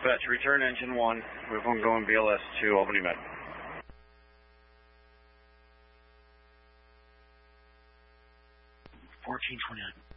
Dispatch, return engine 1. We're going BLS to Albany Med. 1429.